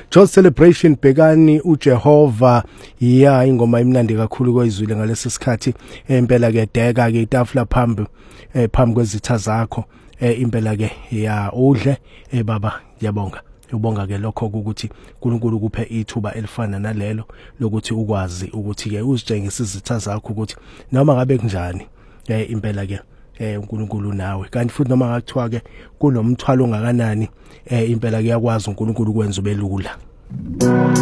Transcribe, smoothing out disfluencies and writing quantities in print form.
Joy Celebration bhekani uJehova ya ingoma imnandi kakhulu koyizwile ngalesi sikhathi impela ke deka ke itafula phambi kwezitha zakho impela ke ya udle baba ngiyabonga ubonga ke lokho ukuthi uNkulunkulu kuphe ithuba elifana nalelo lokuthi ukwazi ukuthi ke uzitshengise izitha zakho ukuthi noma ngabe kunjani impela ke uNkulunkulu nawe kanti futhi noma ngakuthiwa ke kunomthwalo ongakanani impela kuyakwazi uNkulunkulu ukwenza ubelula.